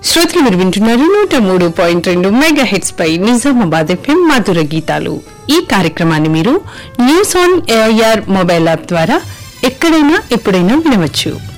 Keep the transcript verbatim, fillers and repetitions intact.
శ్రోతలు మీరు వింటున్నారు నూట మూడు పాయింట్ రెండు మెగా హెట్స్ పై నిజామాబాద్ ఎఫ్ఎం మధుర గీతాలు. ఈ కార్యక్రమాన్ని మీరు news on AIR mobile app ద్వారా ఎక్కడైనా ఎప్పుడైనా వినవచ్చు.